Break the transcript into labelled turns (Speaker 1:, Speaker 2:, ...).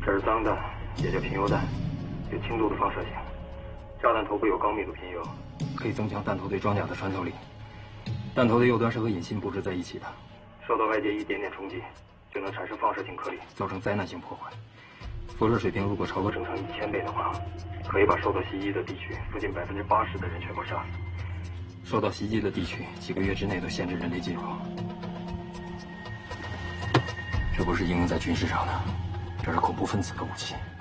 Speaker 1: 这是脏弹，也叫贫铀弹，有轻度的放射性。炸弹头部有高密度贫铀，可以增强弹头对装甲的穿透力。弹头的右端是和引信布置在一起的，受到外界一点点冲击，就能产生放射性颗粒，造成灾难性破坏。辐射水平如果超过正常1000倍的话，可以把受到袭击的地区附近80%的人全部杀死。受到袭击的地区几个月之内都限制人类进入。这不是应用在军事上的，这是恐怖分子的武器。